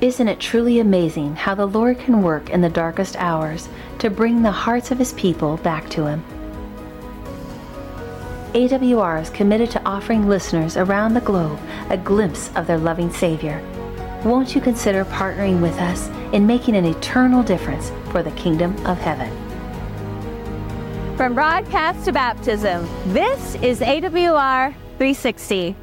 Isn't it truly amazing how the Lord can work in the darkest hours to bring the hearts of His people back to Him? AWR is committed to offering listeners around the globe a glimpse of their loving Savior. Won't you consider partnering with us in making an eternal difference for the kingdom of heaven? From broadcast to baptism, this is AWR 360.